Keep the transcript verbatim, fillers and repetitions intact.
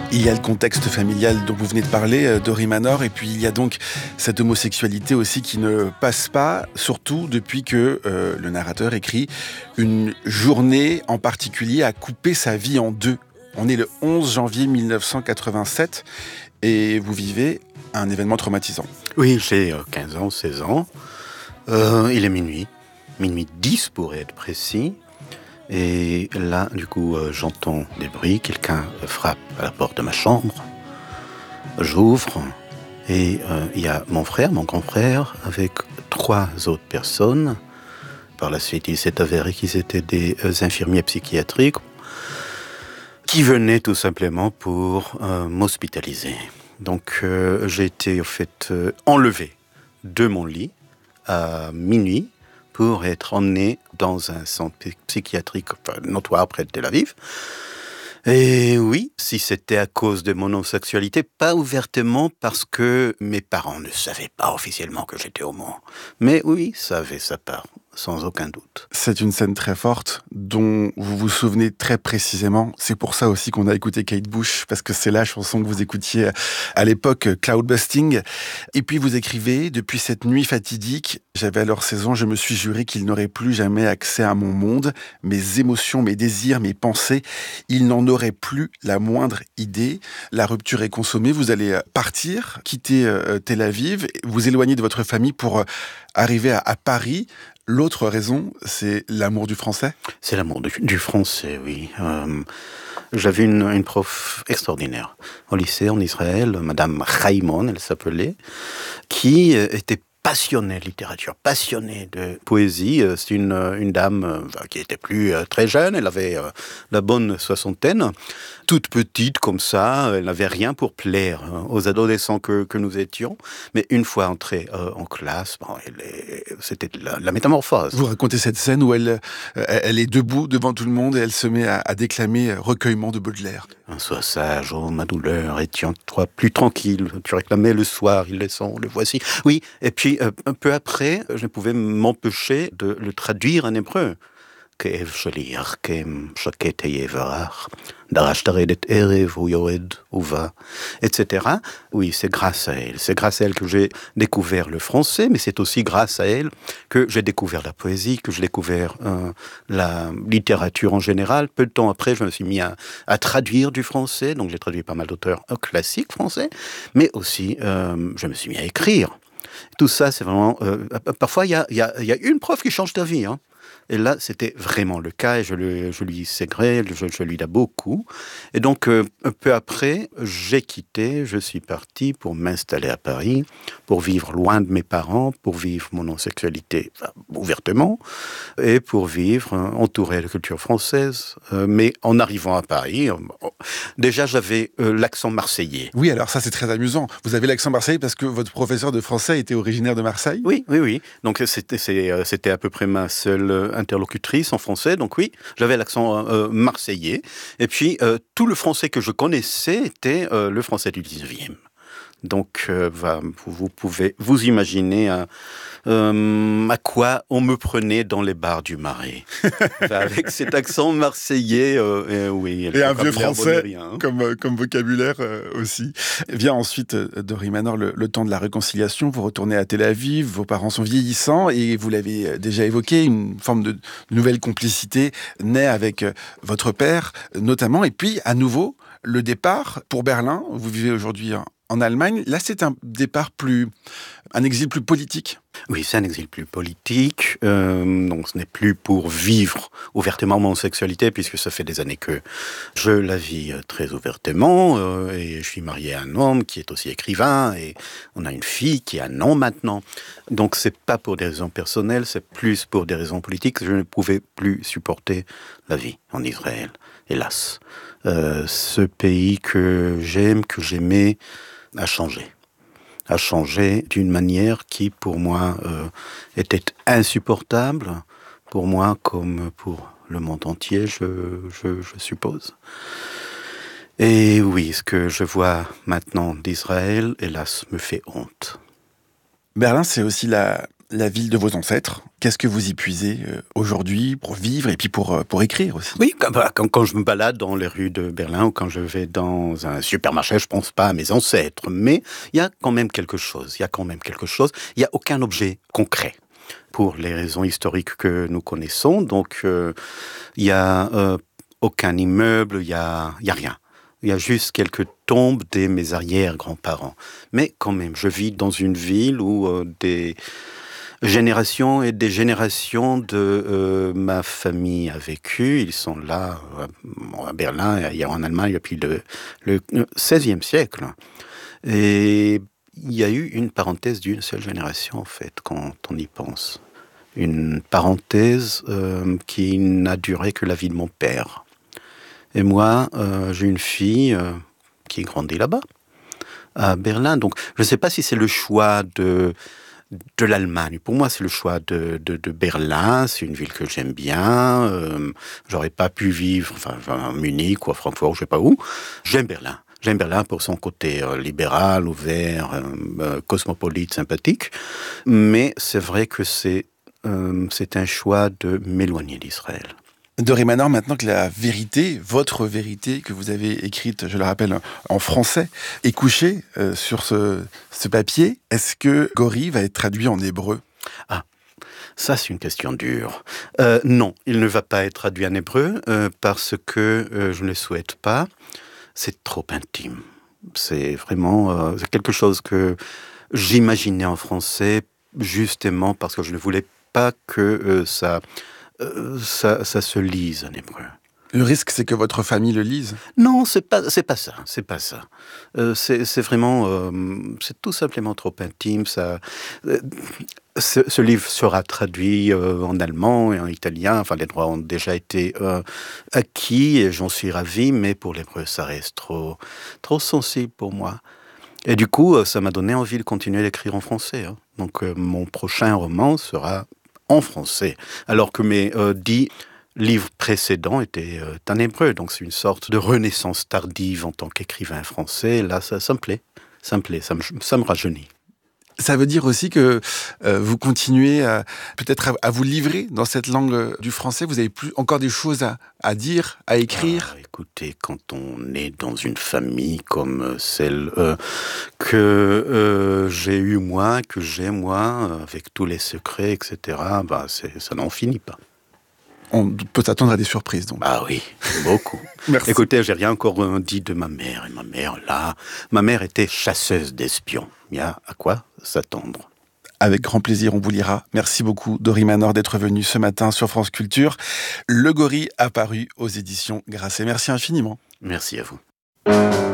Il y a le contexte familial dont vous venez de parler, Dory Manor, et puis il y a donc cette homosexualité aussi qui ne passe pas, surtout depuis que euh, le narrateur écrit une journée en particulier a coupé sa vie en deux. On est le onze janvier mille neuf cent quatre-vingt-sept et vous vivez un événement traumatisant. Oui, j'ai quinze ans, seize ans. Euh, il est minuit, minuit dix pour être précis. Et là, du coup, euh, j'entends des bruits. Quelqu'un frappe à la porte de ma chambre. J'ouvre et euh, il y a mon frère, mon grand frère, avec trois autres personnes. Par la suite, il s'est avéré qu'ils étaient des euh, infirmiers psychiatriques qui venaient tout simplement pour euh, m'hospitaliser. Donc, euh, j'ai été, en fait, euh, enlevé de mon lit à minuit pour être emmené dans un centre psychiatrique enfin, notoire près de Tel Aviv. Et oui, si c'était à cause de mon homosexualité, pas ouvertement parce que mes parents ne savaient pas officiellement que j'étais homo. Mais oui, ça avait sa part, sans aucun doute. C'est une scène très forte dont vous vous souvenez très précisément. C'est pour ça aussi qu'on a écouté Kate Bush, parce que c'est la chanson que vous écoutiez à l'époque, Cloudbusting. Et puis vous écrivez, depuis cette nuit fatidique, j'avais alors seize ans, je me suis juré qu'il n'aurait plus jamais accès à mon monde, mes émotions, mes désirs, mes pensées. Il n'en aurait plus la moindre idée. La rupture est consommée, vous allez partir, quitter euh, Tel Aviv, vous éloigner de votre famille pour euh, arriver à, à Paris. L'autre raison, c'est l'amour du français ? C'est l'amour du, du français, oui. Euh, j'avais une, une prof extraordinaire au lycée en Israël, Madame Raimon, elle s'appelait, qui était passionnée de littérature, passionnée de poésie. C'est une, une dame qui était plus très jeune, elle avait la bonne soixantaine, toute petite comme ça, elle n'avait rien pour plaire aux adolescents que, que nous étions, mais une fois entrée euh, en classe, bon, elle est, c'était la, la métamorphose. Vous racontez cette scène où elle, elle est debout devant tout le monde et elle se met à, à déclamer Recueillement de Baudelaire. Un sois sage, oh ma douleur, et tiens-toi plus tranquille, tu réclamais le soir, il est son, le voici. Oui, et puis euh, un peu après, je ne pouvais m'empêcher de le traduire en hébreu. כאב שלי יחכם, שקט היה ורח, דרשת רדת ערב, הוא יורד ובא, et cetera. Oui, c'est grâce à elle. C'est grâce à elle que j'ai découvert le français, mais c'est aussi grâce à elle que j'ai découvert la poésie, que j'ai découvert euh, la littérature en général. Peu de temps après, je me suis mis à, à traduire du français, donc j'ai traduit pas mal d'auteurs classiques français, mais aussi euh, je me suis mis à écrire. Tout ça, c'est vraiment... Euh, parfois, il y a, y, a, y a une prof qui change ta vie, hein. Et là, c'était vraiment le cas, et je, le, je lui sais gré, je, je lui dois beaucoup. Et donc, euh, un peu après, j'ai quitté, je suis parti pour m'installer à Paris, pour vivre loin de mes parents, pour vivre mon homosexualité enfin, ouvertement, et pour vivre euh, entouré de culture française. Euh, mais en arrivant à Paris, euh, déjà, j'avais euh, l'accent marseillais. Oui, alors ça, c'est très amusant. Vous avez l'accent marseillais parce que votre professeur de français était originaire de Marseille ? Oui, oui, oui. Donc, c'était, c'est, c'était à peu près ma seule interlocutrice en français, donc oui, j'avais l'accent euh, marseillais, et puis euh, tout le français que je connaissais était euh, le français du dix-neuvième. Donc, euh, bah, vous pouvez vous imaginer euh, euh, à quoi on me prenait dans les bars du Marais. Avec cet accent marseillais, euh, et, oui. Et un vieux français, rien, hein. comme, comme vocabulaire euh, aussi. Vient ensuite, Dory Manor, le, le temps de la réconciliation. Vous retournez à Tel Aviv, vos parents sont vieillissants, et vous l'avez déjà évoqué, une forme de nouvelle complicité naît avec votre père, notamment. Et puis, à nouveau, le départ pour Berlin. Vous vivez aujourd'hui en En Allemagne, là, c'est un départ plus, un exil plus politique. Oui, c'est un exil plus politique. Euh, donc, ce n'est plus pour vivre ouvertement mon sexualité, puisque ça fait des années que je la vis très ouvertement. Euh, et je suis marié à un homme qui est aussi écrivain, et on a une fille qui a un an maintenant. Donc, c'est pas pour des raisons personnelles, c'est plus pour des raisons politiques. Je ne pouvais plus supporter la vie en Israël, hélas. Euh, ce pays que j'aime, que j'aimais, a changé. A changé d'une manière qui, pour moi, euh, était insupportable, pour moi comme pour le monde entier, je, je, je suppose. Et oui, ce que je vois maintenant d'Israël, hélas, me fait honte. Berlin, c'est aussi la, la ville de vos ancêtres. Qu'est-ce que vous y puisez euh, aujourd'hui pour vivre et puis pour, euh, pour écrire aussi? Oui, quand, quand, quand je me balade dans les rues de Berlin ou quand je vais dans un supermarché, je pense pas à mes ancêtres, mais il y a quand même quelque chose, il y a quand même quelque chose, il n'y a aucun objet concret. Pour les raisons historiques que nous connaissons, donc euh, il n'y a euh, aucun immeuble, il n'y a, y a rien. Il y a juste quelques tombes de mes arrière-grands-parents. Mais quand même, je vis dans une ville où euh, des générations et des générations de euh, ma famille a vécu. Ils sont là, euh, à Berlin, et en Allemagne, depuis le, le seizième siècle. Et il y a eu une parenthèse d'une seule génération, en fait, quand on y pense. Une parenthèse euh, qui n'a duré que la vie de mon père. Et moi, euh, j'ai une fille euh, qui grandit là-bas, à Berlin. Donc, je ne sais pas si c'est le choix de, de l'Allemagne. Pour moi, c'est le choix de, de, de Berlin. C'est une ville que j'aime bien. Euh, j'aurais pas pu vivre enfin, à Munich ou à Francfort, je ne sais pas où. J'aime Berlin. J'aime Berlin pour son côté euh, libéral, ouvert, euh, euh, cosmopolite, sympathique. Mais c'est vrai que c'est, euh, c'est un choix de m'éloigner d'Israël. Dori Manor, maintenant que la vérité, votre vérité que vous avez écrite, je le rappelle, en français, est couchée euh, sur ce, ce papier, est-ce que Gori va être traduit en hébreu? Ah, ça c'est une question dure. Euh, non, il ne va pas être traduit en hébreu euh, parce que euh, je ne le souhaite pas. C'est trop intime. C'est vraiment euh, c'est quelque chose que j'imaginais en français justement parce que je ne voulais pas que euh, ça... Euh, ça, ça se lise en hébreu. Le risque, c'est que votre famille le lise? Non, c'est pas, c'est pas ça, c'est pas ça. Euh, c'est, c'est vraiment, euh, c'est tout simplement trop intime. Ça, euh, ce, ce livre sera traduit euh, en allemand et en italien. Enfin, les droits ont déjà été euh, acquis et j'en suis ravi. Mais pour l'hébreu, ça reste trop, trop sensible pour moi. Et du coup, ça m'a donné envie de continuer d'écrire en français. Hein. Donc, euh, mon prochain roman sera en français, alors que mes euh, dix livres précédents étaient euh, en hébreu. Donc c'est une sorte de renaissance tardive en tant qu'écrivain français. Là, ça, ça me plaît, ça me plaît, ça me, ça me rajeunit. Ça veut dire aussi que euh, vous continuez à, peut-être à, à vous livrer dans cette langue du français. Vous avez plus encore des choses à, à dire, à écrire. Ah, écoutez, quand on est dans une famille comme celle euh, que euh, j'ai eue moi, que j'ai moi, avec tous les secrets, et cetera, bah, c'est, ça n'en finit pas. On peut s'attendre à des surprises, donc. Ah oui, beaucoup. Merci. Écoutez, j'ai rien encore dit de ma mère. Et ma mère, là, ma mère était chasseuse d'espions. Il y a à quoi s'attendre. Avec grand plaisir, on vous lira. Merci beaucoup, Dori Manor, d'être venu ce matin sur France Culture. Le Gori a paru aux éditions Grasset. Merci infiniment. Merci à vous.